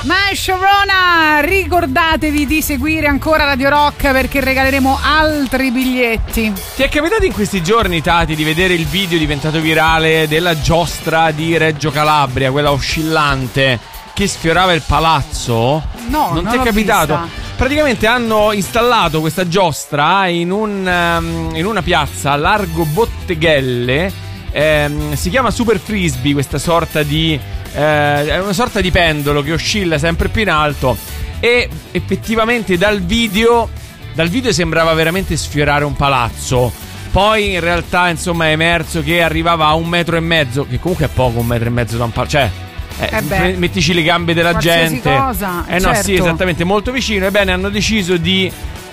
Ma Sharona, ricordatevi di seguire ancora Radio Rock perché regaleremo altri biglietti. Ti è capitato in questi giorni, Tati, di vedere il video diventato virale della giostra di Reggio Calabria, quella oscillante che sfiorava il palazzo? No, non ti è capitato? Vista. Praticamente hanno installato questa giostra in una piazza a largo Botteghelle. Si chiama Super Frisbee, questa sorta di è una sorta di pendolo che oscilla sempre più in alto. E effettivamente dal video sembrava veramente sfiorare un palazzo. Poi in realtà insomma è emerso che arrivava a 1,5 metri, che comunque è poco, 1,5 metri da un palazzo. Cioè mettici le gambe della qualsiasi gente cosa, no, certo. sì, esattamente, molto vicino. Ebbene, hanno deciso di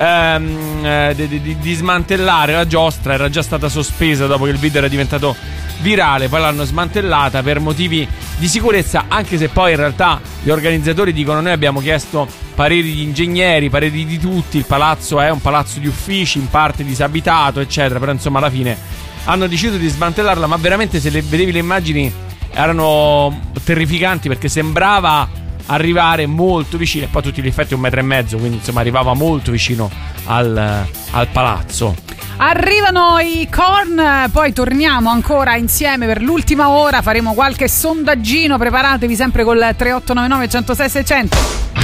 smantellare la giostra. Era già stata sospesa dopo che il video era diventato virale. Poi l'hanno smantellata per motivi di sicurezza, anche se poi in realtà gli organizzatori dicono: noi abbiamo chiesto pareri di ingegneri, pareri di tutti, il palazzo è un palazzo di uffici, in parte disabitato eccetera, però insomma alla fine hanno deciso di smantellarla. Ma veramente, se vedevi le immagini, erano terrificanti, perché sembrava arrivare molto vicino, e poi a tutti gli effetti 1,5 metri, quindi insomma arrivava molto vicino al palazzo. Arrivano i Korn, poi torniamo ancora insieme per l'ultima ora, faremo qualche sondaggino, preparatevi sempre col 3899 106 600.